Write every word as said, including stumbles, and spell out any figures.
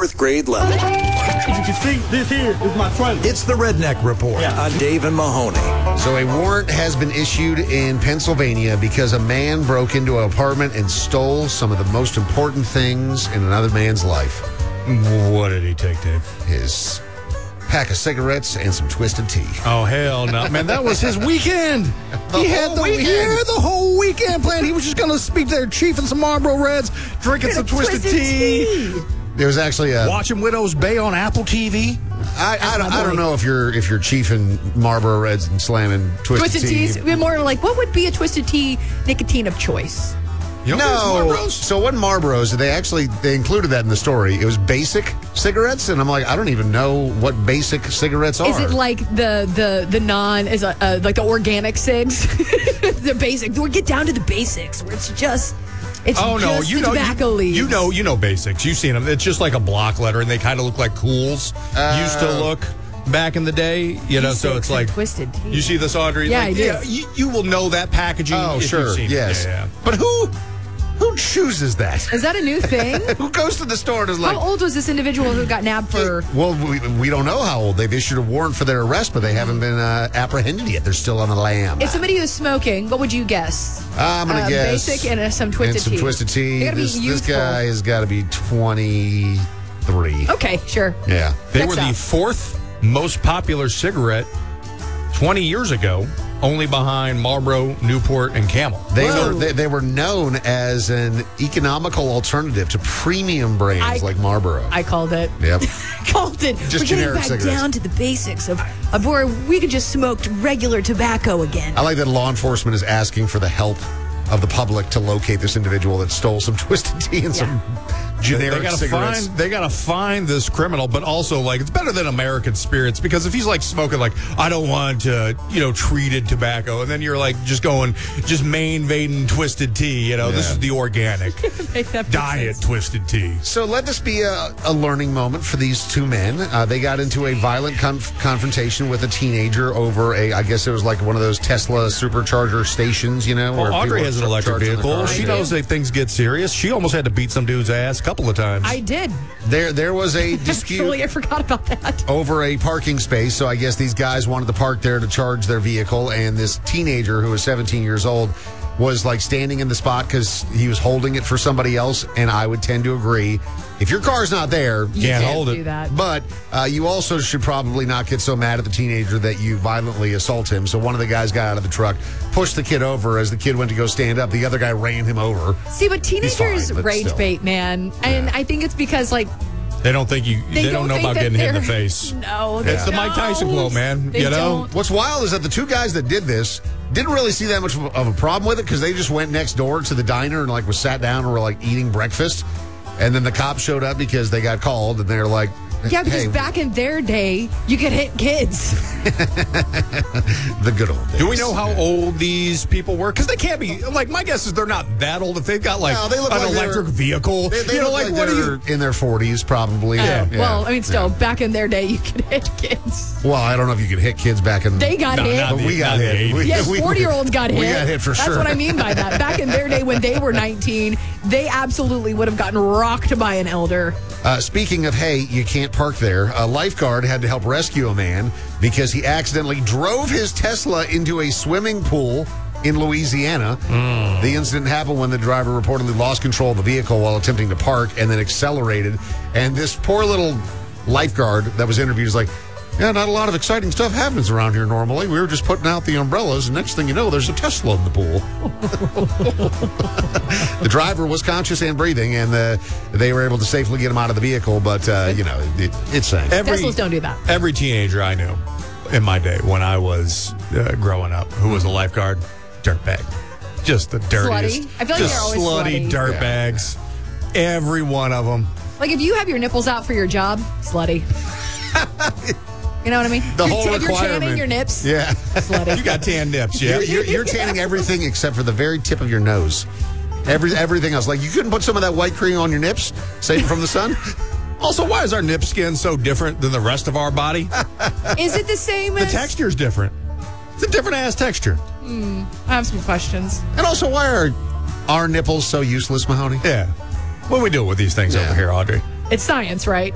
fourth grade level. As you can see, this here is my trailer. It's the Redneck Report Yeah. on Dave and Mahoney. So a warrant has been issued in Pennsylvania because a man broke into an apartment and stole some of the most important things in another man's life. What did he take, Dave? His pack of cigarettes and some Twisted Tea. Oh, hell no. Man, that was his weekend. The he had whole the weekend. Yeah, the whole weekend planned. He was just going to speak there, chiefing some Marlboro Reds, drinking some Twisted, Twisted tea, tea. There was actually a... watching Widow's Bay on Apple T V. I, I, don't, I don't know if you're if you're chiefing Marlboro Reds and slamming Twisted, Twisted Tea. teas. We're more like, what would be a Twisted Tea nicotine of choice? You know, No, Marlboros? so it wasn't Marlboros. They actually they included that in the story. It was basic cigarettes, and I'm like, I don't even know what basic cigarettes are. Is it like the the the non is a, uh, like the organic cigs, the basic? We get down to the basics where it's just it's Oh no, just you the know, tobacco you, leaves. you know, you know basics. You've seen them. It's just like a block letter, and they kind of look like Cools Uh, used to look back in the day. You know, so Basics it's and like Twisted Tea. You see this, Audrey? Yeah, like, I do. Yeah, you, you will know that packaging. Oh, if sure, you've seen it. yes. Yeah, yeah. But who who chooses that? Is that a new thing? Who goes to the store and is like, How old was this individual who got nabbed for? well, we, we don't know how old. They've issued a warrant for their arrest, but they haven't been uh, apprehended yet. They're still on the lam. If somebody who's smoking, what would you guess? I'm going to Uh, guess. Basic and uh, some Twisted and some Tea. Twisted Tea. They gotta be This, this youthful. guy has got to be twenty-three. Okay, sure. Yeah. They Checks were the out. fourth most popular cigarette twenty years ago, only behind Marlboro, Newport, and Camel. They Whoa. were they, they were known as an economical alternative to premium brands I- like Marlboro. I called it. Yep. called it. Just We're getting generic back cigarettes. down to the basics of, of where we could just smoke regular tobacco again. I like that law enforcement is asking for the help of the public to locate this individual that stole some Twisted Tea and some generic they gotta cigarettes. find they gotta find this criminal, but also like it's better than American spirits, because if he's like smoking like I don't want uh, you know treated tobacco, and then you're like just going just main vading Twisted Tea, you know this Yeah. is the organic Make that make diet sense. Twisted Tea. So let this be a, a learning moment for these two men. Uh, they got into a violent conf- confrontation with a teenager over a, I guess it was like one of those Tesla supercharger stations, you know. Well, where Audrey people has an are electric charging their vehicle. cars. She I knows do. if things get serious. She almost had to beat some dude's ass a couple of times. I did. There, there was a dispute Actually, I forgot about that. over a parking space. So I guess these guys wanted to park there to charge their vehicle, and this teenager who was seventeen years old was like standing in the spot because he was holding it for somebody else. And I would tend to agree, if your car's not there, You Can't can't hold it. do that. but uh, you also should probably not get so mad at the teenager that you violently assault him. So one of the guys got out of the truck, pushed the kid over. As the kid went to go stand up, the other guy ran him over. See, but teenagers fine, but rage still. bait, man, and Yeah. I think it's because like They don't think you. They, they, don't, know think about that getting hit in the they're- face. No, It's they the Mike Tyson don't. quote, man. They You know? don't. What's wild is that the two guys that did this didn't really see that much of a problem with it because they just went next door to the diner and like was sat down and were like eating breakfast. And then the cops showed up because they got called and they're like, Yeah, because hey, back in their day, you could hit kids. the good old days. Do we know how old these people were? Because they can't be. Like, my guess is they're not that old. If they've got like No, they look an like they're- electric vehicle, They, they you know, look like, like what are they're you? in their forties, probably. Uh, Yeah. Well, I mean, still, Yeah. back in their day, you could hit kids. Well, I don't know if you could hit kids back in. They got No, hit. not But we the- got not the hit. eighties. We- Yes, we- forty-year-olds got hit. We got hit for That's sure. what I mean by that. Back in their day, when they were nineteen, they absolutely would have gotten rocked by an elder. Uh, speaking of, hey, you can't park there, a lifeguard had to help rescue a man because he accidentally drove his Tesla into a swimming pool in Louisiana. The incident happened when the driver reportedly lost control of the vehicle while attempting to park and then accelerated. And this poor little lifeguard that was interviewed is like, yeah, not a lot of exciting stuff happens around here normally. We were just putting out the umbrellas, and next thing you know, there's a Tesla in the pool. The driver was conscious and breathing, and uh, they were able to safely get him out of the vehicle, but, uh, you know, it, it's saying. Every, Teslas don't do that. Every teenager I knew in my day when I was uh, growing up who was a lifeguard, dirtbag. Just the dirtiest. Slutty? I feel like just they're always slutty slutty. dirtbags. Every one of them. Like, if you have your nipples out for your job, slutty. You know what I mean? The You're whole ta- if you're requirement. tanning your nips, Yeah. slutty. You got tan nips, yeah. You're, you're, you're tanning everything except for the very tip of your nose. Every Everything else. Like, you couldn't put some of that white cream on your nips, save it from the sun? Also, why is our nip skin so different than the rest of our body? Is it the same The as... texture's different. It's a different ass texture. I have some questions. And also, why are our nipples so useless, Mahoney? Yeah. What are we doing with these things Yeah. over here, Audrey? It's science, right?